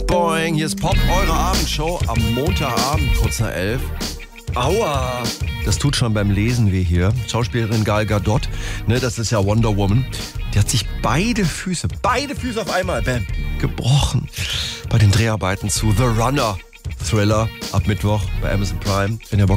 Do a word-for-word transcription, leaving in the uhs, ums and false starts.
Boing, hier ist Pop, eure Abendshow am Montagabend, kurz nach elf. Aua! Das tut schon beim Lesen weh hier. Schauspielerin Gal Gadot, ne, das ist ja Wonder Woman. Die hat sich beide Füße, beide Füße auf einmal, bam, gebrochen. Bei den Dreharbeiten zu The Runner. Thriller ab Mittwoch bei Amazon Prime. Wenn ihr Bock